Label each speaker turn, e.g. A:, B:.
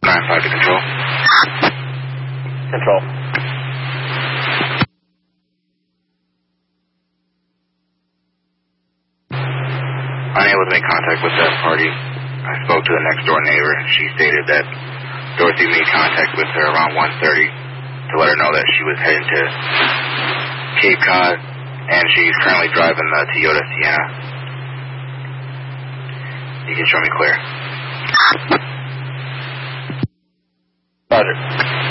A: 9-5 to control.
B: Control.
A: Unable to make contact with that party. I spoke to the next door neighbor. She stated that Dorothy made contact with her around 1:30 to let her know that she was heading to Cape Cod, and she's currently driving the Toyota Sienna. You can show me clear.
B: Roger.